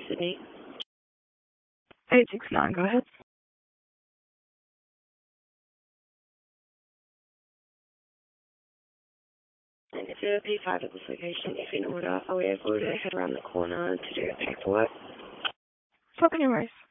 Sydney. 869, go ahead. And if you're a P5 at this location, if in order, are we able to head around the corner to do paperwork? Stop in your race.